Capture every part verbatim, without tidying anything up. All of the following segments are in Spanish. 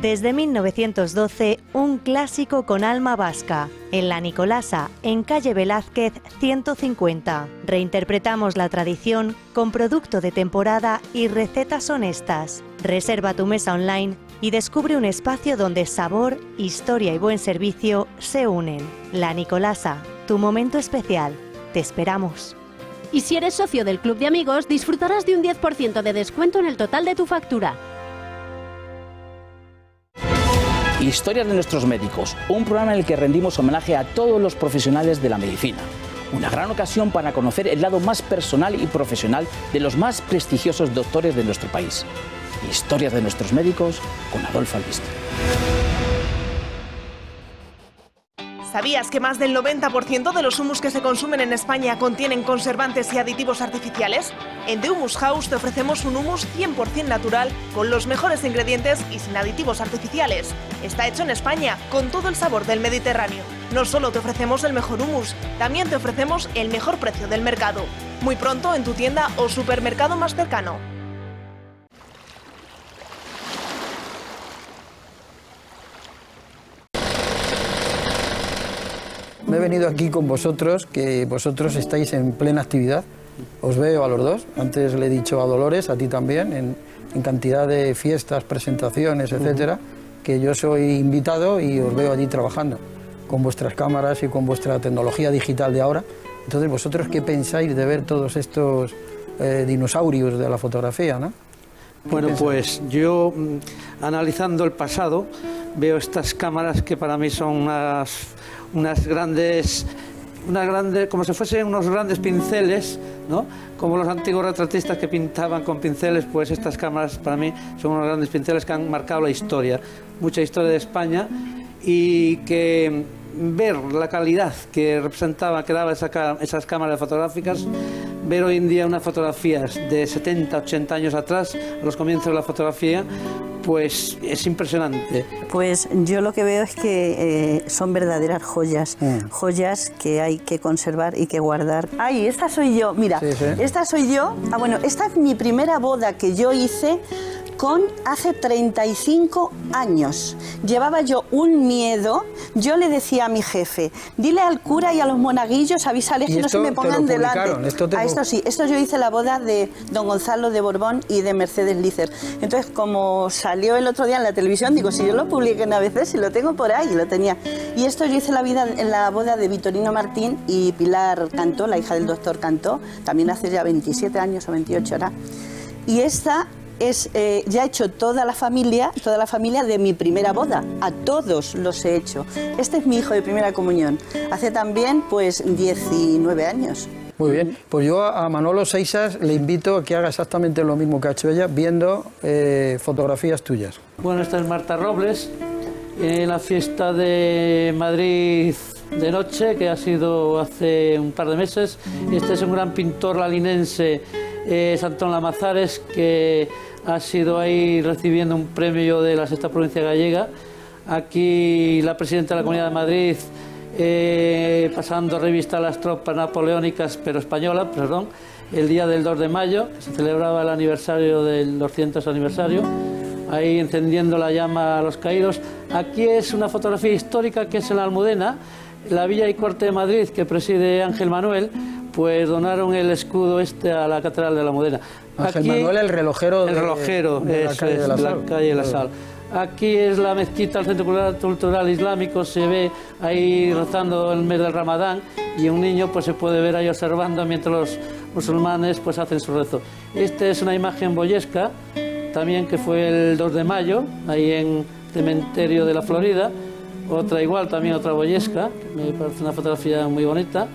Desde mil novecientos doce, un clásico con alma vasca. En La Nicolasa, en calle Velázquez ciento cincuenta. Reinterpretamos la tradición con producto de temporada y recetas honestas. Reserva tu mesa online y descubre un espacio donde sabor, historia y buen servicio se unen. La Nicolasa, tu momento especial. Te esperamos. Y si eres socio del Club de Amigos, disfrutarás de un diez por ciento de descuento en el total de tu factura. Historias de nuestros médicos, un programa en el que rendimos homenaje a todos los profesionales de la medicina. Una gran ocasión para conocer el lado más personal y profesional de los más prestigiosos doctores de nuestro país. Historias de nuestros médicos con Adolfo Albiste. ¿Sabías que más del noventa por ciento de los humus que se consumen en España contienen conservantes y aditivos artificiales? En The Humus House te ofrecemos un humus cien por cien natural, con los mejores ingredientes y sin aditivos artificiales. Está hecho en España, con todo el sabor del Mediterráneo. No solo te ofrecemos el mejor humus, también te ofrecemos el mejor precio del mercado. Muy pronto en tu tienda o supermercado más cercano. Me he venido aquí con vosotros, que vosotros estáis en plena actividad. Os veo a los dos. Antes le he dicho a Dolores, a ti también, en, en cantidad de fiestas, presentaciones, etcétera, que yo soy invitado y os veo allí trabajando con vuestras cámaras y con vuestra tecnología digital de ahora. Entonces, ¿vosotros qué pensáis de ver todos estos eh, dinosaurios de la fotografía, no? Bueno, pues yo, analizando el pasado, veo estas cámaras que para mí son unas, unas grandes, unas grandes, como si fuesen unos grandes pinceles, ¿no? Como los antiguos retratistas que pintaban con pinceles, pues estas cámaras para mí son unos grandes pinceles que han marcado la historia, mucha historia de España, y que ver la calidad que representaba, que daba esa, esas cámaras fotográficas, ver hoy en día unas fotografías de setenta, ochenta años atrás, a los comienzos de la fotografía, pues es impresionante. Pues yo lo que veo es que eh, son verdaderas joyas, mm. joyas que hay que conservar y que guardar. Ay, esta soy yo, mira, sí, sí. esta soy yo. Ah, bueno, esta es mi primera boda que yo hice con hace treinta y cinco años. Llevaba yo un miedo. Yo le decía a mi jefe, dile al cura y a los monaguillos, avísales que no se me pongan delante. Esto te... ah, esto sí, esto yo hice la boda de don Gonzalo de Borbón y de Mercedes Lícer. Entonces, como salió el otro día en la televisión, digo, si yo lo publiqué una vez, si lo tengo por ahí, lo tenía. Y esto yo hice la, vida, en la boda de Vitorino Martín y Pilar Cantó, la hija del doctor Cantó, también hace ya veintisiete años o veintiocho ahora. Y esta... Es, eh, ya he hecho toda la familia, toda la familia de mi primera boda, a todos los he hecho. Este es mi hijo de primera comunión, hace también pues diecinueve años. Muy bien, pues yo a Manolo Seixas le invito a que haga exactamente lo mismo que ha hecho ella, viendo eh, fotografías tuyas. Bueno, esta es Marta Robles, en la fiesta de Madrid de noche, que ha sido hace un par de meses. Este es un gran pintor lalinense, eh, Antón Lamazares, que ha sido ahí recibiendo un premio de la sexta provincia gallega. Aquí la presidenta de la Comunidad de Madrid, eh, pasando revista a las tropas napoleónicas, pero españolas, perdón, el día del dos de mayo, que se celebraba el aniversario del doscientos aniversario, ahí encendiendo la llama a los caídos. Aquí es una fotografía histórica que es en la Almudena, la Villa y Corte de Madrid, que preside Ángel Manuel, pues donaron el escudo este a la Catedral de la Almudena. Ángel Aquí, Manuel, el relojero, el relojero de, de la es, calle de la, es, Sal. la calle de la Sal. Aquí es la mezquita, el Centro Cultural, Cultural Islámico, se ve ahí rezando el mes del Ramadán, y un niño pues se puede ver ahí observando mientras los musulmanes pues hacen su rezo. Esta es una imagen boyesca, también, que fue el dos de mayo, ahí en Cementerio de la Florida. Otra igual, también otra boyesca, me parece una fotografía muy bonita.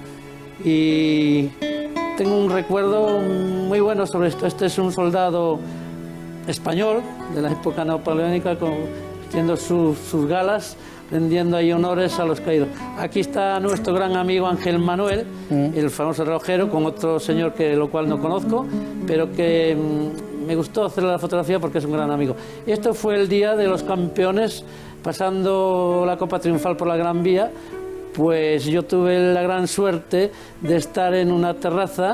Y tengo un recuerdo muy bueno sobre esto. Este es un soldado español de la época napoleónica, con, haciendo sus, sus galas, rendiendo ahí honores a los caídos. Aquí está nuestro gran amigo Ángel Manuel, mm. el famoso relojero, con otro señor que lo cual no conozco, pero que mm, me gustó hacerle la fotografía porque es un gran amigo. Esto fue el día de los campeones, pasando la Copa Triunfal por la Gran Vía. Pues yo tuve la gran suerte de estar en una terraza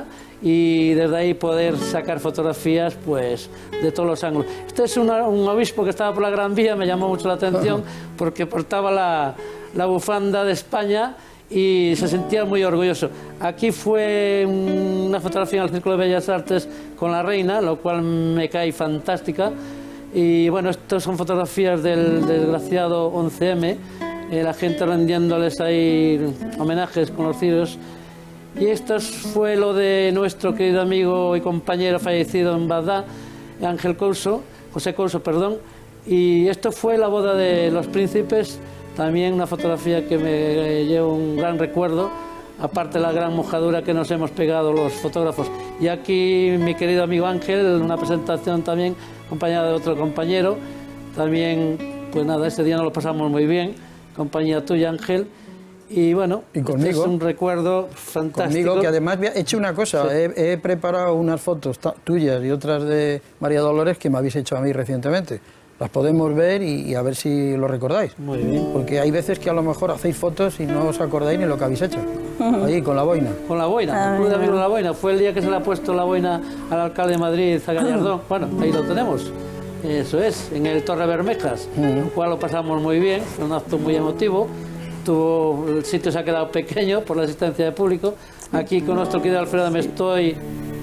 y desde ahí poder sacar fotografías pues de todos los ángulos. Este es una, un obispo que estaba por la Gran Vía, me llamó mucho la atención porque portaba la, la bufanda de España y se sentía muy orgulloso. Aquí fue una fotografía en el Círculo de Bellas Artes con la reina, lo cual me cae fantástica. Y bueno, estas son fotografías del desgraciado once eme, eh, la gente rendiéndoles ahí homenajes con los cirios. Y esto fue lo de nuestro querido amigo y compañero fallecido en Bagdad, Ángel Couso, José Couso, perdón. Y esto fue la boda de los príncipes, también una fotografía que me lleva un gran recuerdo, aparte de la gran mojadura que nos hemos pegado los fotógrafos. Y aquí mi querido amigo Ángel, una presentación también acompañada de otro compañero. También, pues nada, este día nos lo pasamos muy bien, compañía tuya, Ángel. Y bueno, y conmigo, este es un recuerdo fantástico. Conmigo, que además he hecho una cosa, sí. he, he preparado unas fotos tuyas y otras de María Dolores que me habéis hecho a mí recientemente. Las podemos ver y, y a ver si lo recordáis. Muy bien. Porque hay veces que a lo mejor hacéis fotos y no os acordáis ni lo que habéis hecho. Ahí, con la boina. Con la boina, el Club de Amigos de la Boina. Fue el día que se le ha puesto la boina al alcalde de Madrid, a Gallardón. Bueno, ahí lo tenemos. Eso es, en el Torre Bermejas, el cual lo pasamos muy bien, fue un acto muy emotivo. Tuvo, el sitio se ha quedado pequeño por la asistencia de público. Aquí con nuestro querido Alfredo me estoy...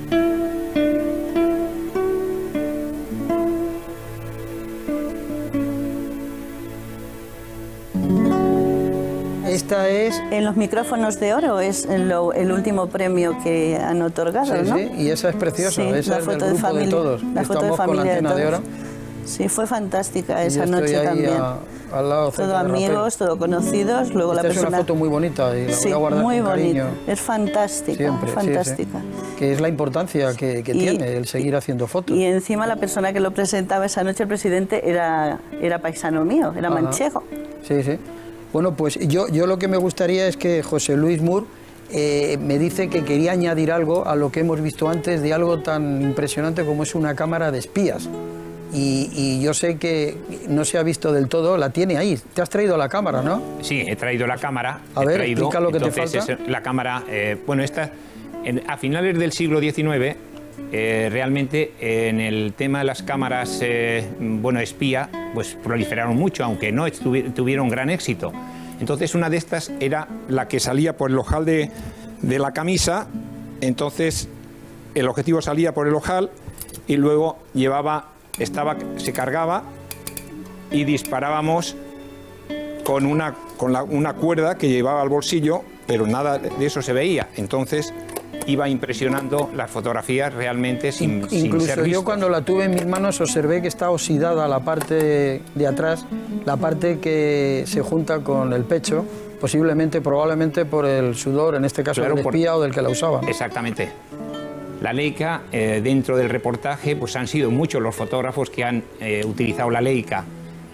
Esta es... En los micrófonos de oro es lo, el último premio que han otorgado, sí, ¿no? Sí, y esa es preciosa, sí, esa la es foto del grupo de, familia, de todos. La foto de familia con la antena de, de oro. Sí, fue fantástica esa y yo noche estoy ahí también. A, al lado, todo amigos, todo conocidos, luego esta la persona... es una foto muy bonita y la sí, voy a guardar muy con cariño. bonita. Es fantástica, Siempre, fantástica. Sí, sí. Que es la importancia que, que y, tiene el seguir haciendo fotos. Y encima la persona que lo presentaba esa noche, el presidente, era, era paisano mío, era Ajá. manchego. Sí, sí. Bueno, pues yo, yo lo que me gustaría es que José Luis Mur eh, me dice que quería añadir algo a lo que hemos visto antes de algo tan impresionante como es una cámara de espías. Y, y yo sé que no se ha visto del todo, la tiene ahí. Te has traído la cámara, ¿no? Sí, he traído la cámara. A he ver, traído, explica lo que entonces, te falta. Es la cámara, eh, bueno, esta, en, a finales del siglo diecinueve, eh, realmente eh, en el tema de las cámaras, eh, bueno, espía, pues proliferaron mucho, aunque no tuvieron gran éxito. Entonces una de estas era la que salía por el ojal de, de la camisa, entonces el objetivo salía por el ojal y luego llevaba... Estaba, se cargaba y disparábamos con, una, con la, una cuerda que llevaba al bolsillo, pero nada de eso se veía. Entonces iba impresionando las fotografías realmente sin, Incluso sin ser vistas. Yo cuando la tuve en mis manos observé que está oxidada la parte de atrás, la parte que se junta con el pecho, posiblemente, probablemente por el sudor, en este caso claro, del espía por... o del que la usaba. Exactamente. La Leica, eh, dentro del reportaje, pues han sido muchos los fotógrafos que han eh, utilizado la Leica.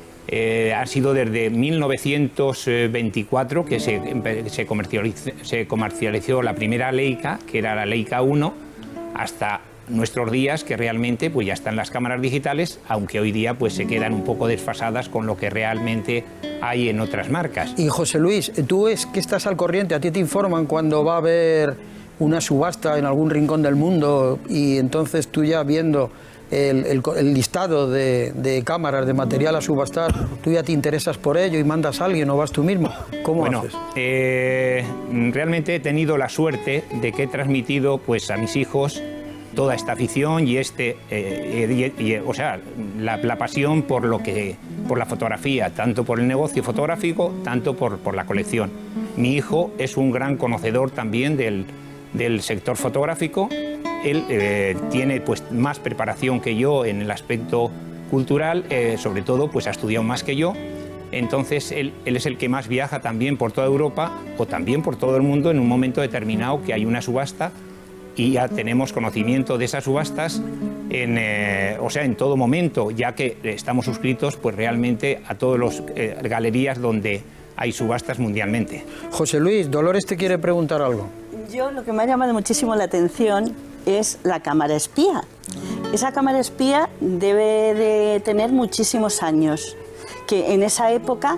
Eh, ha sido desde mil novecientos veinticuatro que se, se, comercializó, se comercializó la primera Leica, que era la Leica uno, hasta nuestros días, que realmente pues ya están las cámaras digitales, aunque hoy día pues se quedan un poco desfasadas con lo que realmente hay en otras marcas. Y José Luis, tú es que estás al corriente, a ti te informan cuando va a haber una subasta en algún rincón del mundo y entonces tú ya viendo el, el, el listado de, de cámaras, de material a subastar, tú ya te interesas por ello y mandas a alguien o vas tú mismo. ¿Cómo bueno, haces? Eh, realmente he tenido la suerte de que he transmitido pues, a mis hijos toda esta afición y este, eh, y, y, o sea, la, la pasión por lo que, por la fotografía, tanto por el negocio fotográfico, tanto por, por la colección. Mi hijo es un gran conocedor también del del sector fotográfico. Él eh, tiene pues más preparación que yo en el aspecto cultural, eh, sobre todo pues ha estudiado más que yo, entonces él, él es el que más viaja también por toda Europa o también por todo el mundo en un momento determinado que hay una subasta y ya tenemos conocimiento de esas subastas en, eh, o sea, en todo momento, ya que estamos suscritos pues realmente a todas las eh, galerías donde hay subastas mundialmente. José Luis, Dolores te quiere preguntar algo. Yo lo que me ha llamado muchísimo la atención es la cámara espía. Esa cámara espía debe de tener muchísimos años, que en esa época,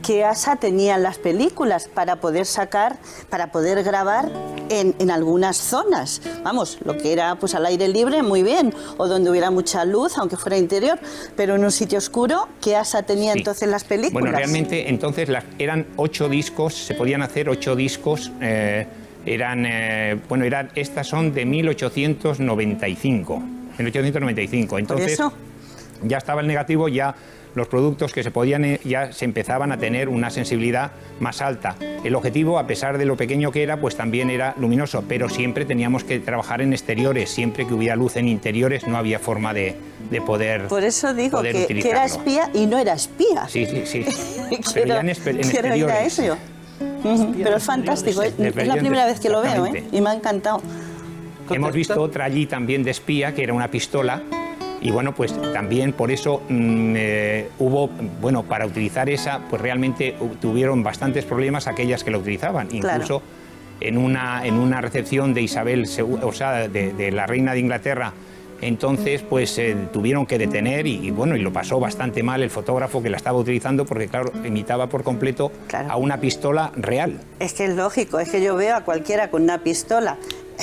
qué asa tenían las películas para poder sacar, para poder grabar en, en algunas zonas. Vamos, lo que era pues al aire libre, muy bien, o donde hubiera mucha luz, aunque fuera interior, pero en un sitio oscuro, ¿qué asa tenían Sí. entonces las películas? Bueno, realmente entonces las, eran ocho discos, se podían hacer ocho discos, eh, eran, eh, bueno, eran, estas son de mil ochocientos noventa y cinco. mil ochocientos noventa y cinco. Entonces, ¿Por eso? ya estaba el negativo, ya los productos que se podían, eh, ya se empezaban a tener una sensibilidad más alta. El objetivo, a pesar de lo pequeño que era, pues también era luminoso, pero siempre teníamos que trabajar en exteriores, siempre que hubiera luz en interiores no había forma de, de poder Por eso digo poder que, que era utilizarlo. espía y no era espía. Sí, sí, sí. quiero, Pero ya en, espe- en quiero ir a exteriores. eso. Ujú, pero es fantástico, es, es la primera vez que lo veo, ¿eh? Y me ha encantado. Hemos visto otra allí también de espía, que era una pistola, y bueno, pues también por eso mmm, eh, hubo, bueno, para utilizar esa, pues realmente tuvieron bastantes problemas aquellas que la utilizaban, incluso Claro. en, una, en una recepción de Isabel, o sea, de, de la reina de Inglaterra. Entonces, pues eh, tuvieron que detener y, y bueno, y lo pasó bastante mal el fotógrafo que la estaba utilizando porque, claro, imitaba por completo Claro. a una pistola real. Es que es lógico, es que yo veo a cualquiera con una pistola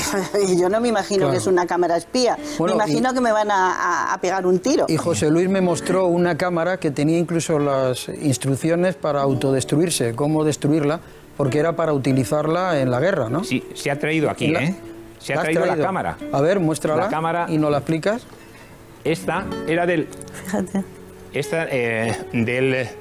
y yo no me imagino Claro. que es una cámara espía. Bueno, me imagino y- que me van a, a- a pegar un tiro. Y José Luis me mostró una cámara que tenía incluso las instrucciones para autodestruirse, cómo destruirla, porque era para utilizarla en la guerra, ¿no? Sí, se ha traído aquí, La- ¿eh? Se ha ¿La has traído, la traído? cámara. A ver, muéstrala La cámara- y nos la explicas. Esta era del... Fíjate. Esta eh, del... eh,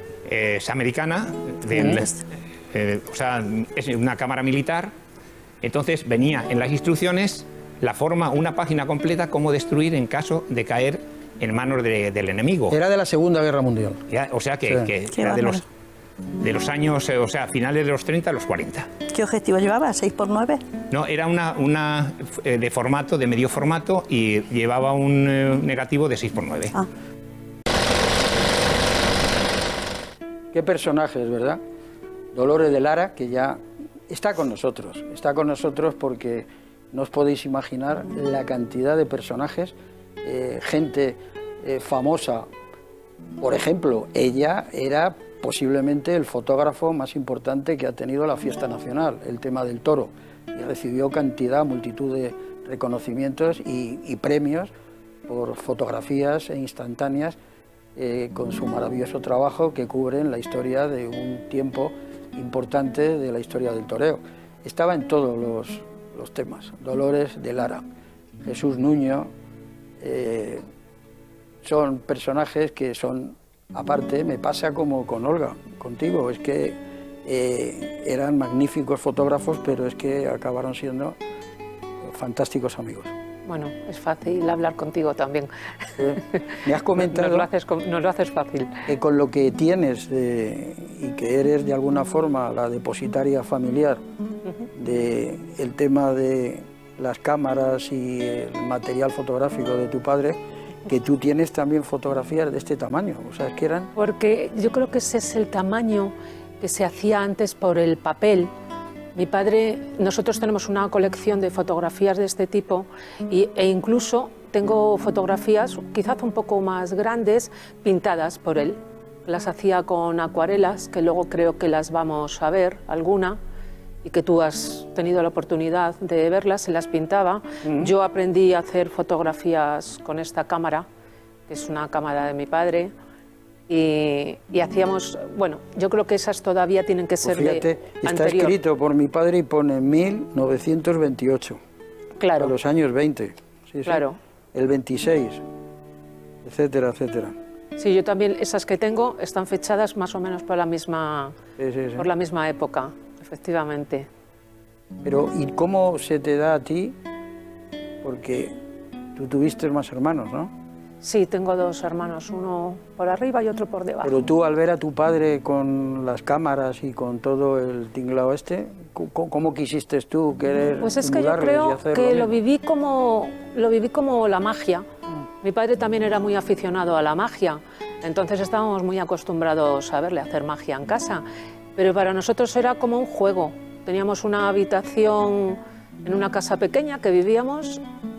es americana, del, eh, o sea, es una cámara militar. Entonces venía en las instrucciones la forma, una página completa, cómo destruir en caso de caer en manos de- del enemigo. Era de la Segunda Guerra Mundial. Ya, o sea que, Sí. que Qué era de bárbaro. los, de los años, eh, o sea, finales de los treinta a los cuarenta. ¿Qué objetivo llevaba? ¿seis por nueve? No, era una, una eh, de formato, de medio formato, y llevaba un eh, negativo de seis por nueve. Ah. Qué personajes, ¿verdad? Dolores de Lara, que ya está con nosotros. Está con nosotros porque no os podéis imaginar la cantidad de personajes, eh, gente eh, famosa. Por ejemplo, ella era posiblemente el fotógrafo más importante que ha tenido la fiesta nacional, el tema del toro, y recibió cantidad, multitud de reconocimientos y, y premios por fotografías instantáneas eh, con su maravilloso trabajo que cubren la historia de un tiempo importante de la historia del toreo. Estaba en todos los, los temas. Dolores de Lara, Jesús Nuño, eh, son personajes que son, aparte, me pasa como con Olga, contigo, es que eh, eran magníficos fotógrafos, pero es que acabaron siendo fantásticos amigos. Bueno, es fácil hablar contigo también. Eh, me has comentado Nos lo haces, con- nos lo haces fácil. que con lo que tienes eh, y que eres de alguna forma la depositaria familiar de el tema de las cámaras y el material fotográfico de tu padre, que tú tienes también fotografías de este tamaño, o sea, es que eran... Porque yo creo que ese es el tamaño que se hacía antes por el papel. Mi padre, nosotros tenemos una colección de fotografías de este tipo y, e incluso tengo fotografías quizás un poco más grandes pintadas por él. Las hacía con acuarelas, que luego creo que las vamos a ver, alguna, y que tú has tenido la oportunidad de verlas, se las pintaba. Yo aprendí a hacer fotografías con esta cámara, que es una cámara de mi padre, y, y hacíamos, bueno, yo creo que esas todavía tienen que ser Pues fíjate, de está anterior. escrito por mi padre y pone mil novecientos veintiocho, Claro, a los años veinte, sí, sí, claro. el veintiséis, etcétera, etcétera. Sí, yo también, esas que tengo están fechadas más o menos por la misma, Sí, sí, sí. por la misma época, efectivamente. Pero, ¿y cómo se te da a ti? Porque tú tuviste más hermanos, ¿no? Sí, tengo dos hermanos, uno por arriba y otro por debajo. Pero tú, al ver a tu padre con las cámaras y con todo el tinglao este, ¿cómo, cómo quisiste tú querer Pues es que yo emularles y creo hacer que lo mismo? viví como lo viví como la magia. Mi padre también era muy aficionado a la magia, entonces estábamos muy acostumbrados a verle hacer magia en casa, pero para nosotros era como un juego. Teníamos una habitación en una casa pequeña que vivíamos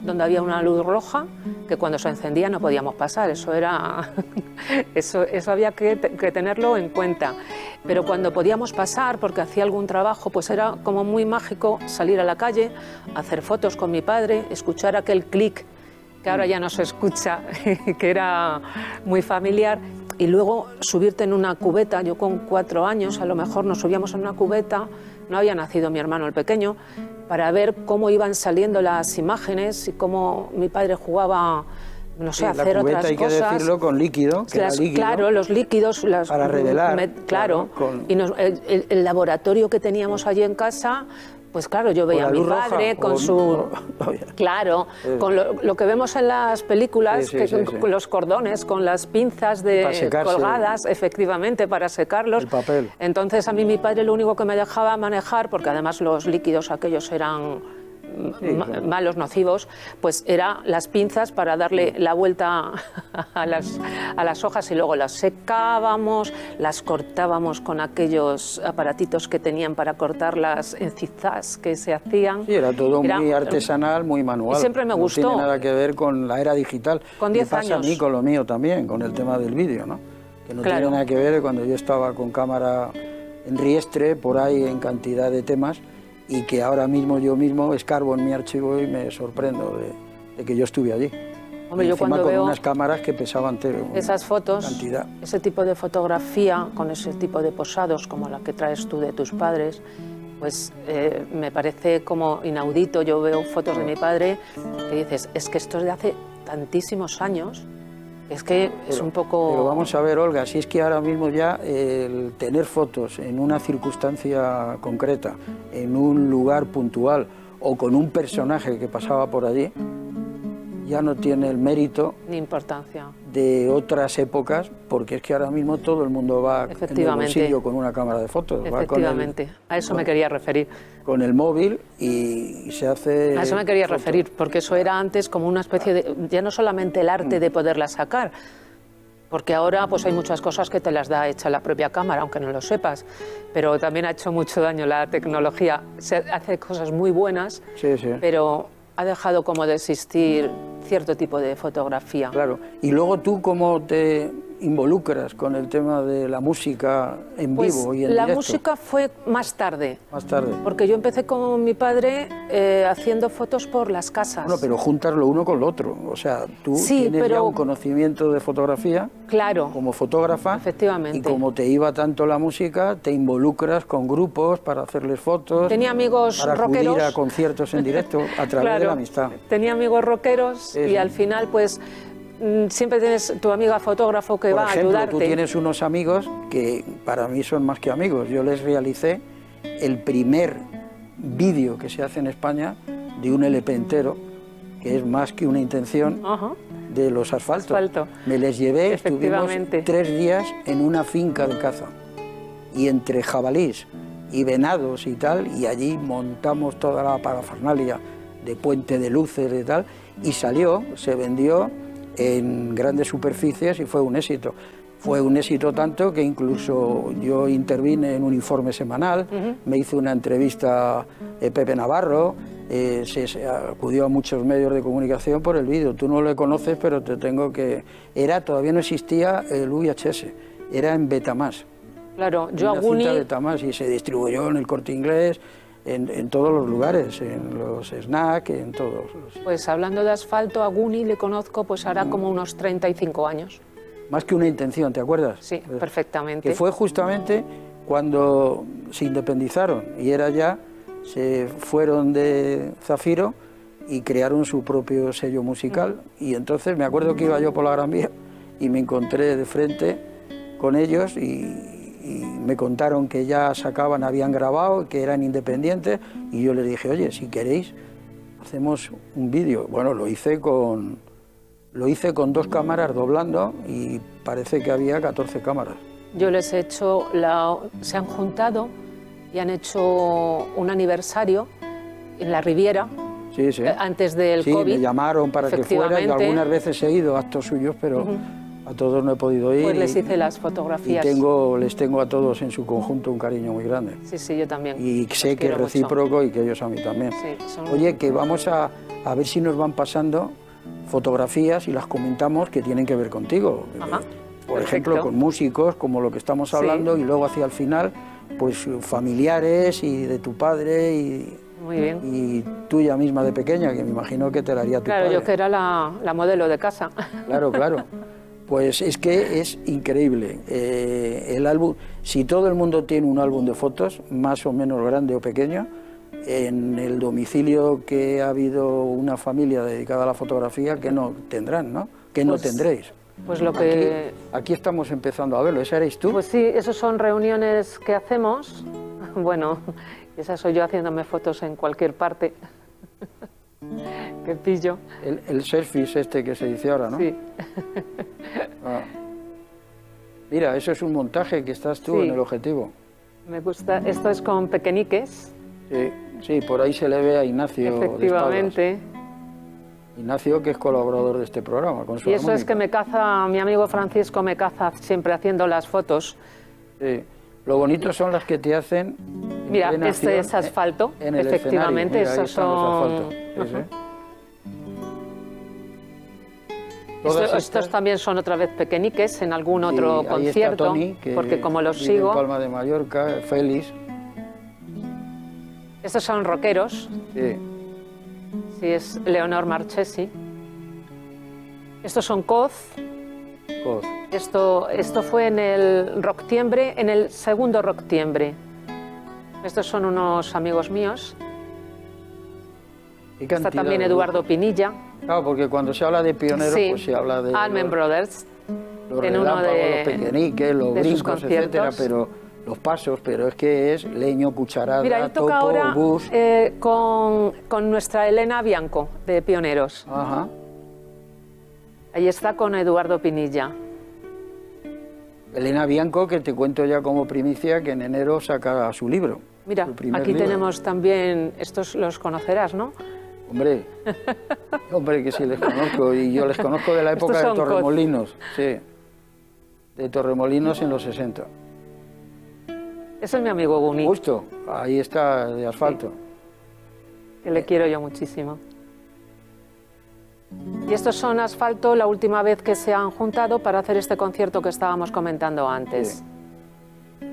donde había una luz roja que cuando se encendía no podíamos pasar, eso era eso, eso había que, que tenerlo en cuenta. Pero cuando podíamos pasar, porque hacía algún trabajo, pues era como muy mágico salir a la calle, hacer fotos con mi padre, escuchar aquel clic que ahora ya no se escucha, que era muy familiar, y luego subirte en una cubeta. Yo con cuatro años a lo mejor nos subíamos en una cubeta, no había nacido mi hermano el pequeño, para ver cómo iban saliendo las imágenes y cómo mi padre jugaba, no sé, sí, hacer la cubeta, otras hay cosas. Que decirlo con líquido, que las, era líquido, claro, los líquidos. Las, para revelar. Me, claro, claro con... y nos, el, el, el laboratorio que teníamos allí en casa, pues claro, yo veía a mi padre roja, con o, su... O, claro, sí. con lo, lo que vemos en las películas, sí, sí, que, sí, con sí. los cordones, con las pinzas de colgadas, efectivamente, para secarlos. El papel. Entonces a mí mi padre lo único que me dejaba manejar, porque además los líquidos aquellos eran... Sí, claro. malos, nocivos, pues era las pinzas para darle la vuelta a las, a las hojas y luego las secábamos, las cortábamos con aquellos aparatitos que tenían para cortarlas en zigzags que se hacían. Sí, era todo era, muy artesanal, muy manual. Y siempre me gustó. No tiene nada que ver con la era digital. Con diez años. Me pasa a mí con lo mío también, con el tema del vídeo, ¿no? Que no claro. tiene nada que ver cuando yo estaba con cámara en riestre, por ahí en cantidad de temas, y que ahora mismo yo mismo escarbo en mi archivo y me sorprendo de, de que yo estuve allí. Hombre, yo cuando con veo unas cámaras que pesaban tero, esas fotos, cantidad. Ese tipo de fotografía, con ese tipo de posados como la que traes tú de tus padres, pues eh, me parece como inaudito. Yo veo fotos de mi padre que dices, es que esto es de hace tantísimos años. Es que pero, es un poco... Pero vamos a ver, Olga, si es que ahora mismo ya el tener fotos en una circunstancia concreta, en un lugar puntual o con un personaje que pasaba por allí, ya no tiene el mérito ni importancia de otras épocas, porque es que ahora mismo todo el mundo va en el bolsillo con una cámara de fotos. Efectivamente, va con el, a eso con, me quería referir. Con el móvil y se hace... A eso me quería foto. referir, porque eso era antes como una especie de... ya no solamente el arte de poderla sacar, porque ahora pues hay muchas cosas que te las da hecha la propia cámara, aunque no lo sepas, pero también ha hecho mucho daño la tecnología. Se hace cosas muy buenas, sí, sí. pero ha dejado como de existir cierto tipo de fotografía. Claro, y luego tú cómo te involucras con el tema de la música en pues vivo y en la directo. música fue más tarde. Más tarde. Porque yo empecé con mi padre eh, haciendo fotos por las casas. Bueno, pero juntas lo uno con lo otro. O sea, tú sí, tienes pero... ya un conocimiento de fotografía. Claro. Como fotógrafa. Efectivamente. Y como te iba tanto la música, te involucras con grupos para hacerles fotos. Tenía amigos para rockeros. Para acudir a conciertos en directo a través claro. de la amistad. Tenía amigos rockeros sí, y sí. al final, pues, siempre tienes tu amiga fotógrafo que Por va ejemplo, a ayudarte. Tú tienes unos amigos que para mí son más que amigos. Yo les realicé el primer vídeo que se hace en España de un L P entero, que es más que una intención uh-huh. de los asfaltos. Asfalto. Me les llevé, estuvimos tres días en una finca de caza y entre jabalís y venados y tal, y allí montamos toda la parafernalia de puente de luces y tal, y salió, se vendió en grandes superficies y fue un éxito. Fue un éxito tanto que incluso yo intervine en un informe semanal, uh-huh. me hizo una entrevista eh, Pepe Navarro, eh, se, se acudió a muchos medios de comunicación por el vídeo. Tú no lo conoces, pero te tengo que... Era, todavía no existía el V H S, era en Betamax. Claro, yo una a Guni... cinta Betamax y se distribuyó en el Corte Inglés, En, en todos los lugares, en los snacks, en todos. Pues hablando de asfalto, a Guni le conozco pues hará como unos treinta y cinco años. Más que una intención, ¿te acuerdas? Sí, perfectamente. Que fue justamente cuando se independizaron y era ya, se fueron de Zafiro y crearon su propio sello musical. Uh-huh. Y entonces me acuerdo que iba yo por la Gran Vía y me encontré de frente con ellos y... y me contaron que ya sacaban, habían grabado, que eran independientes, y yo les dije, oye, si queréis, hacemos un vídeo. Bueno, lo hice con, lo hice con dos cámaras doblando y parece que había catorce cámaras. Yo les he hecho, la, se han juntado y han hecho un aniversario en la Riviera, sí, sí. antes del sí, COVID. Sí, me llamaron para que fuera, y algunas veces he ido a actos suyos, pero... Uh-huh. A todos no he podido ir. Pues les y, hice las fotografías. Y tengo, les tengo a todos en su conjunto un cariño muy grande. Sí, sí, yo también. Y sé que es recíproco y que ellos a mí también. Sí, son... Oye, que vamos a, a ver si nos van pasando fotografías y las comentamos que tienen que ver contigo. Ajá, Por perfecto. ejemplo, con músicos, como lo que estamos hablando, sí. y luego hacia el final, pues familiares y de tu padre y... Muy bien. Y tuya misma de pequeña, que me imagino que te la haría tu claro, padre. Claro, yo que era la, la modelo de casa. Claro, claro. Pues es que es increíble. Eh, el álbum, si todo el mundo tiene un álbum de fotos, más o menos grande o pequeño, en el domicilio que ha habido una familia dedicada a la fotografía, que no tendrán, ¿no? Que pues, no tendréis. Pues lo que... Aquí, aquí estamos empezando a verlo. ¿Esa eres tú? Pues sí, esos son reuniones que hacemos. Bueno... Esa soy yo haciéndome fotos en cualquier parte. Qué pillo. El, el selfie es este que se dice ahora, ¿no? Sí. Ah. Mira, eso es un montaje que estás tú sí. en el objetivo. Me gusta. Esto es con pequeñiques. Sí, sí, por ahí se le ve a Ignacio. Efectivamente. Ignacio, que es colaborador de este programa. Con su y eso armónica. es que me caza, mi amigo Francisco me caza siempre haciendo las fotos. Sí. Lo bonito son las que te hacen. Mira, este es asfalto, en el efectivamente, Mira, esos son... Sí, sí. Esto, estas... Estos también son otra vez pequeñiques en algún otro sí, concierto, ahí está Tony, que porque como los vive sigo... en Palma de Mallorca, Félix. Estos son rockeros. Sí. Sí, es Leonor Marchesi. Estos son Coz. Coz. Esto, esto fue en el Rocktiembre, en el segundo Rocktiembre. Estos son unos amigos míos. Está también Eduardo Pinilla. Claro, porque cuando se habla de pioneros, sí. pues se habla de... Allman los, Brothers. Los en uno de, los pequeñiques, los brincos, etcétera, pero los pasos, pero es que es leño, cucharada, Mira, él toca topo, ahora bus... Eh, con, con nuestra Elena Bianco, de Pioneros. Ajá. Ahí está con Eduardo Pinilla. Elena Bianco, que te cuento ya como primicia, que en enero saca su libro. Mira, su aquí libro. tenemos también, estos los conocerás, ¿no? Hombre, hombre que sí les conozco, y yo les conozco de la época de Torremolinos, sí, de Torremolinos en los sesenta. Ese es mi amigo Guni. Justo, ahí está, de asfalto. Sí, que le quiero yo muchísimo. Y estos son Asfalto, la última vez que se han juntado para hacer este concierto que estábamos comentando antes. Sí.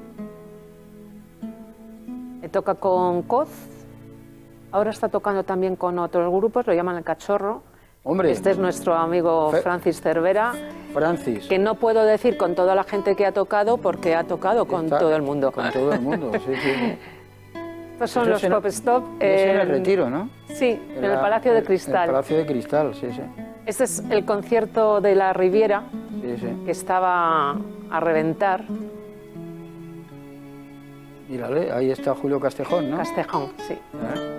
Me toca con Coz. Ahora está tocando también con otros grupos, lo llaman El Cachorro. Hombre. Este es nuestro amigo Fe... Francis Cervera. Francis. Que no puedo decir con toda la gente que ha tocado, porque ha tocado con está todo el mundo. Con todo el mundo, sí, sí. Estos son los Pop Stop. Es en el Retiro, ¿no? Sí, en, en el Palacio de Cristal. En el Palacio de Cristal, sí, sí. Este es el concierto de la Riviera, sí, sí. que estaba a reventar. Mírale, ahí está Julio Castejón, ¿no? Castejón, sí. ¿Eh?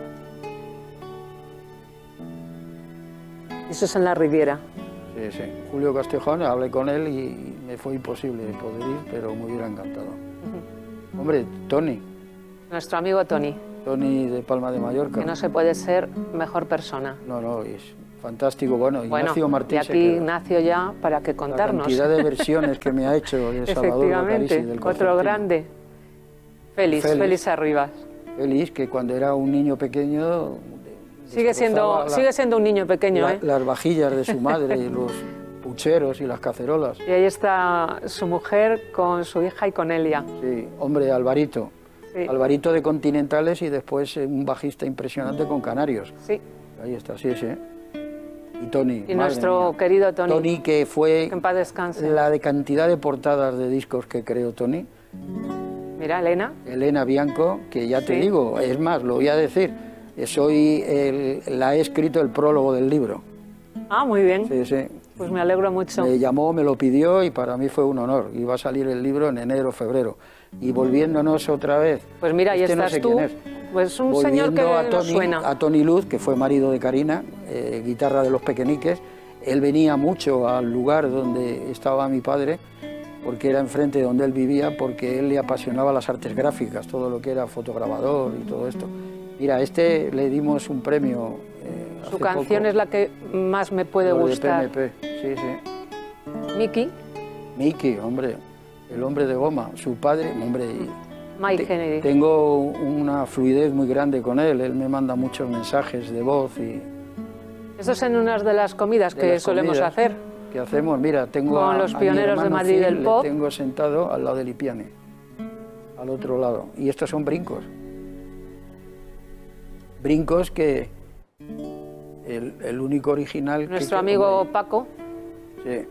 Eso es en la Riviera. Sí, sí. Julio Castejón, hablé con él y me fue imposible poder ir, pero me hubiera encantado. Uh-huh. Hombre, Tony. Nuestro amigo Tony. Tony de Palma de Mallorca. Que no se puede ser mejor persona. No, no, es fantástico. Bueno, Ignacio bueno, Martín. Y aquí Ignacio ya, para que contarnos. La cantidad de versiones que me ha hecho de Salvador Bacarici, del otro grande. Félix, Félix, Félix Arribas. Félix, que cuando era un niño pequeño... Sigue siendo, la, sigue siendo un niño pequeño, la, ¿eh? Las vajillas de su madre, y los pucheros y las cacerolas. Y ahí está su mujer con su hija y con Elia. Sí, hombre, Alvarito. Sí. Alvarito de Continentales y después un bajista impresionante con Canarios. Sí. Ahí está, sí, sí. Y Tony. Y nuestro mía. querido Tony. Tony, que fue que en paz descanse. La de cantidad de portadas de discos que creó Tony. Mira, Elena. Elena Bianco, que ya te sí. digo, es más, lo voy a decir, soy el, la he escrito el prólogo del libro. Ah, muy bien. Sí, sí. Pues me alegro mucho. Me llamó, me lo pidió y para mí fue un honor. Iba a salir el libro en enero, febrero. Y volviéndonos otra vez. Pues mira, ahí este estás no sé tú. Quién es. Pues un Volviendo señor que a Tony, nos suena. A Tony Luz, que fue marido de Karina, eh, guitarra de Los Pequeñiques. Él venía mucho al lugar donde estaba mi padre, porque era enfrente de donde él vivía, porque él le apasionaba las artes gráficas, todo lo que era fotograbador y todo esto. Mira, a este le dimos un premio. Eh, Su canción poco, es la que más me puede gustar. De P M P, sí, sí. Mickey. Mickey, hombre, el hombre de goma, su padre, hombre... Mike te, Kennedy. Tengo una fluidez muy grande con él, él me manda muchos mensajes de voz y... Eso es en unas de las comidas de que las solemos comidas hacer. Que hacemos, mira, tengo con a, los a pioneros mi de Madrid Phil, del pop. Le tengo sentado al lado de Lipiani, al otro lado, y estos son brincos. Brincos que el, el único original... Nuestro que, amigo hombre, Paco. Sí.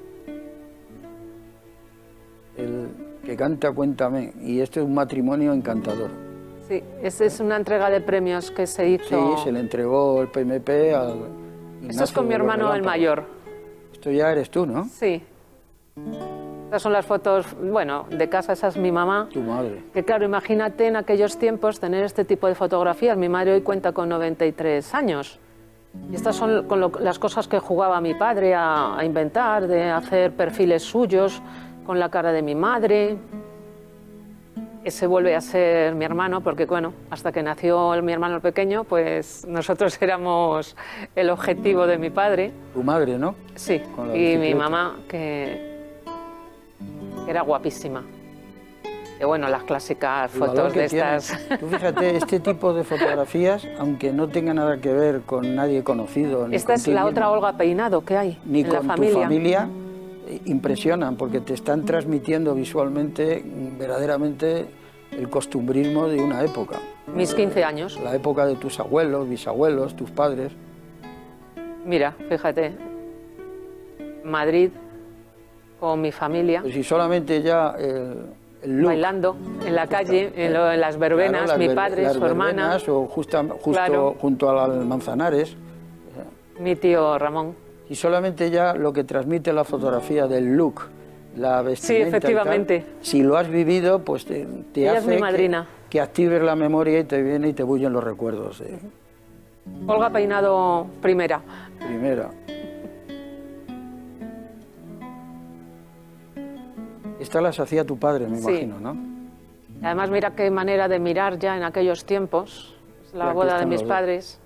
El que canta Cuéntame, y este es un matrimonio encantador. Sí, esta es una entrega de premios que se hizo. Sí, se le entregó el P M P al... Esto es Ignacio con mi de los hermano el Relámpagos. mayor. Esto ya eres tú, ¿no? Sí. Estas son las fotos, bueno, de casa, esa es mi mamá. Tu madre. Que claro, imagínate en aquellos tiempos tener este tipo de fotografías. Mi madre hoy cuenta con noventa y tres años. Y estas son con lo, las cosas que jugaba mi padre a, a inventar, de hacer perfiles suyos con la cara de mi madre. Ese vuelve a ser mi hermano, porque bueno, hasta que nació el, mi hermano el pequeño, pues nosotros éramos el objetivo de mi padre. Tu madre, ¿no? Sí, Con la y mi bicicleta. mamá, que era guapísima. Y bueno, las clásicas El valor fotos que de tiene. estas. Tú fíjate, este tipo de fotografías, aunque no tenga nada que ver con nadie conocido, ni Esta es la contigo, otra Olga Peinado que hay ni en con la tu familia. familia, eh, impresionan, porque te están transmitiendo visualmente, mm, verdaderamente, el costumbrismo de una época. Mis quince años. La época de tus abuelos, bisabuelos, tus padres. Mira, fíjate, Madrid con mi familia, Pues si solamente ya el, el look, bailando en la calle, en, lo- en las claro, verbenas, las mi ver- padre, las su hermana, verbenas, o justa- justo Claro. junto al Manzanares. mi tío Ramón. Y solamente ya lo que transmite la fotografía del look, la vestimenta y tal, efectivamente. si lo has vivido, pues te, te Ella es hace mi que- madrina. Que, actives la memoria y te viene y te bullen los recuerdos. eh. Olga Peinado primera. Primera. Estas las hacía tu padre, me Sí. imagino, ¿no? Además, mira qué manera de mirar ya en aquellos tiempos. Es la Y aquí boda de están mis los dos. padres.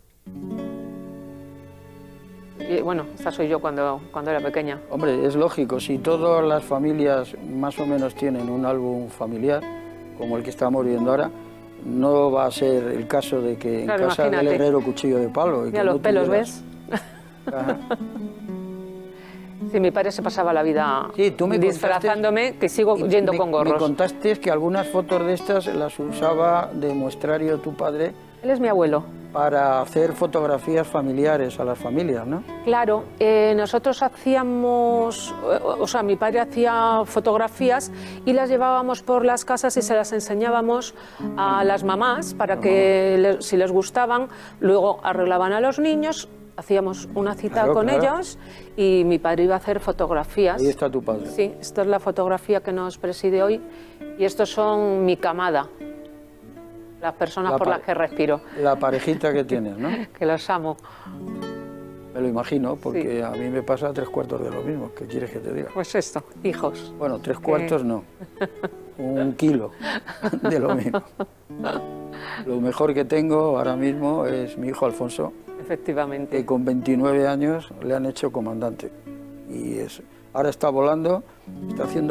Y bueno, esta soy yo cuando, cuando era pequeña. Hombre, es lógico, si todas las familias más o menos tienen un álbum familiar, como el que estamos viendo ahora, no va a ser el caso de que Claro, en casa del imagínate. herrero cuchillo de palo. Y Mira que los no pelos, tuvieras- ¿ves? Ajá. Sí, mi padre se pasaba la vida Sí, tú me disfrazándome, que sigo Y yendo me- con Me gorros. contaste que algunas fotos de estas las usaba de muestrario tu padre Él es mi abuelo. para hacer fotografías familiares a las familias, ¿no? Claro, eh, nosotros hacíamos, eh, o sea, mi padre hacía fotografías y las llevábamos por las casas y se las enseñábamos a las mamás para que le- si les gustaban, luego arreglaban a los niños, hacíamos una cita Claro, con claro. ellos y mi padre iba a hacer fotografías. Ahí está tu padre. Sí, esta es la fotografía que nos preside hoy y estos son mi camada, las personas La por pa- las que respiro, La parejita que tienes, ¿no? que los amo. Me lo imagino, porque a mí me pasa tres cuartos de lo mismo. ¿Qué quieres que te diga? Pues esto, hijos. Bueno, tres cuartos no. Un kilo de lo mismo. Lo mejor que tengo ahora mismo es mi hijo Alfonso, Efectivamente. que con veintinueve años le han hecho comandante. Y es, ahora está volando, está haciendo